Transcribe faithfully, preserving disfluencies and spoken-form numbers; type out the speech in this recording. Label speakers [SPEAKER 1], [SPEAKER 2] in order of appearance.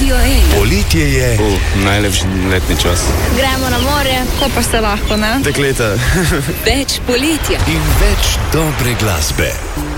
[SPEAKER 1] Radio ena.
[SPEAKER 2] Poletje je.
[SPEAKER 3] Uh, najlepši letni čas.
[SPEAKER 4] Gremo na morje, ko pa se lahko, ne?
[SPEAKER 3] Dekleta.
[SPEAKER 1] Več poletja
[SPEAKER 2] In več dobre glasbe.